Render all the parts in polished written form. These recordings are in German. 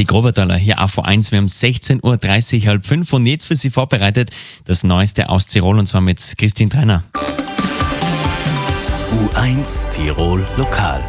Grobertaler, hier AV1. Wir haben 16.30 Uhr, halb 5 und jetzt für Sie vorbereitet das Neueste aus Tirol und zwar mit Christine Trainer. U1 Tirol Lokal.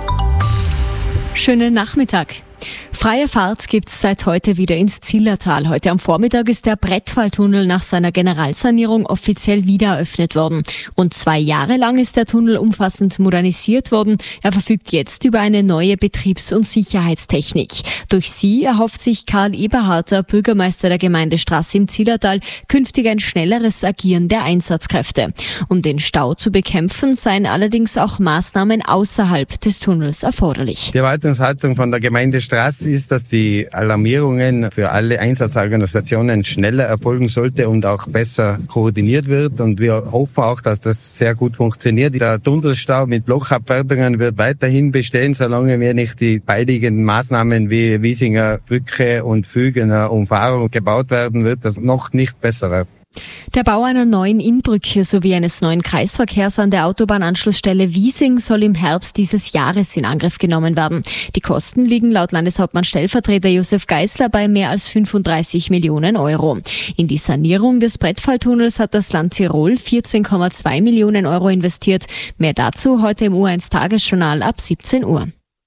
Schönen Nachmittag. Freie Fahrt gibt's seit heute wieder ins Zillertal. Heute am Vormittag ist der Brettfalltunnel nach seiner Generalsanierung offiziell wieder eröffnet worden. Und 2 Jahre lang ist der Tunnel umfassend modernisiert worden. Er verfügt jetzt über eine neue Betriebs- und Sicherheitstechnik. Durch sie erhofft sich Karl Eberharter, Bürgermeister der Gemeindestraße im Zillertal, künftig ein schnelleres Agieren der Einsatzkräfte. Um den Stau zu bekämpfen, seien allerdings auch Maßnahmen außerhalb des Tunnels erforderlich. Die Erwartungshaltung von der Gemeindestraße ist, dass die Alarmierungen für alle Einsatzorganisationen schneller erfolgen sollte und auch besser koordiniert wird. Und wir hoffen auch, dass das sehr gut funktioniert. Der Tunnelstau mit Blockabfertigungen wird weiterhin bestehen, solange wir nicht die baldigen Maßnahmen wie Wiesinger Brücke und Fügener Umfahrung gebaut werden, wird das noch nicht besser. Der Bau einer neuen Innbrücke sowie eines neuen Kreisverkehrs an der Autobahnanschlussstelle Wiesing soll im Herbst dieses Jahres in Angriff genommen werden. Die Kosten liegen laut Landeshauptmann-Stellvertreter Josef Geisler bei mehr als 35 Millionen Euro. In die Sanierung des Brettfalltunnels hat das Land Tirol 14,2 Millionen Euro investiert. Mehr dazu heute im U1 Tagesjournal ab 17 Uhr.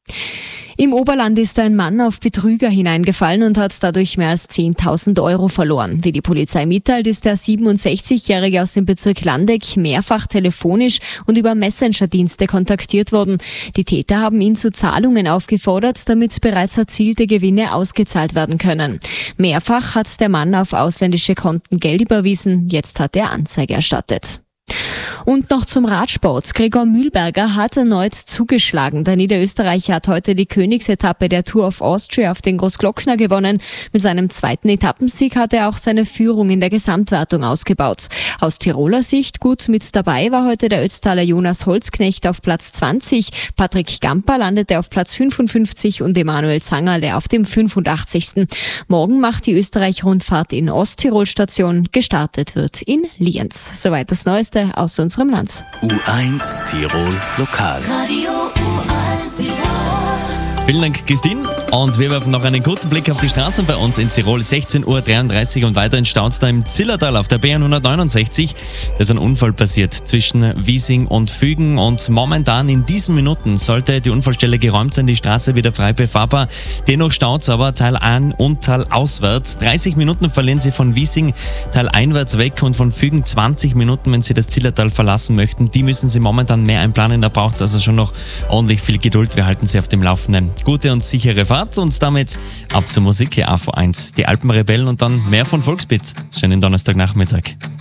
Im Oberland ist ein Mann auf Betrüger hineingefallen und hat dadurch mehr als 10.000 Euro verloren. Wie die Polizei mitteilt, ist der 67-Jährige aus dem Bezirk Landeck mehrfach telefonisch und über Messenger-Dienste kontaktiert worden. Die Täter haben ihn zu Zahlungen aufgefordert, damit bereits erzielte Gewinne ausgezahlt werden können. Mehrfach hat der Mann auf ausländische Konten Geld überwiesen. Jetzt hat er Anzeige erstattet. Und noch zum Radsport. Gregor Mühlberger hat erneut zugeschlagen. Der Niederösterreicher hat heute die Königsetappe der Tour of Austria auf den Großglockner gewonnen. Mit seinem 2. Etappensieg hat er auch seine Führung in der Gesamtwertung ausgebaut. Aus Tiroler Sicht gut mit dabei war heute der Ötztaler Jonas Holzknecht auf Platz 20. Patrick Gamper landete auf Platz 55 und Emanuel Zangerle auf dem 85. Morgen macht die Österreich-Rundfahrt in Osttirol Station. Gestartet wird in Lienz. Soweit das Neueste aus unserem Land. U1 Tirol Lokal. Radio U1 Tirol. Vielen Dank, Christine. Und wir werfen noch einen kurzen Blick auf die Straßen bei uns in Tirol. 16.33 Uhr und weiterhin staut da im Zillertal auf der B169. Da ist ein Unfall passiert zwischen Wiesing und Fügen und momentan in diesen Minuten sollte die Unfallstelle geräumt sein, die Straße wieder frei befahrbar. Dennoch staut's aber Teil ein und Teil auswärts. 30 Minuten verlieren Sie von Wiesing Teil einwärts weg und von Fügen 20 Minuten, wenn Sie das Zillertal verlassen möchten. Die müssen Sie momentan mehr einplanen, da braucht es also schon noch ordentlich viel Geduld. Wir halten Sie auf dem Laufenden. Gute und sichere Fahrt. Und damit ab zur Musik hier AV1, die Alpenrebellen und dann mehr von Volksbeat. Schönen Donnerstagnachmittag.